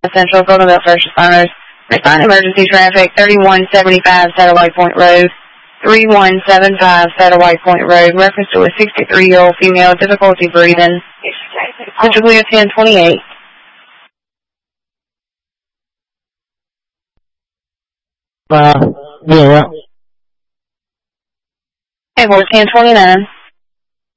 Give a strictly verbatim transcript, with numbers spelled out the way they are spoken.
Central Goldenville First Responders. Respond emergency traffic, thirty-one seventy-five Satellite Point Road, thirty-one seventy-five Satellite Point Road. Reference to a sixty-three-year-old female, difficulty breathing. Central Clear ten twenty-eight. Uh, yeah. Hey, boy, ten twenty-nine.